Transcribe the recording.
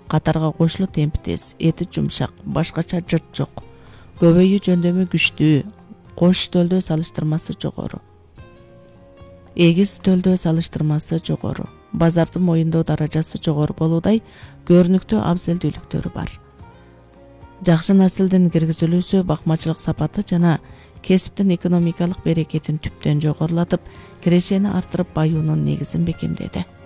Катарга кошулуу темпи тез, эти жумшак, башкача жырт жок. Көбөйүү жөндөмү күчтүү, кош төлдөө салыштырмасы жогору. Эгиз төлдөө салыштырмасы жогору. Базарды моюндоо даражасы жогору болуудай көрүнүктүү абзелдүүлүктөрү бар. Жакшы наслдын киргизилүүсү бакмачылык сапаты жана кесиптин экономикалык берекетин түптөн жогорулатып, кирешени арттырып баюунун негизин бекемдеди.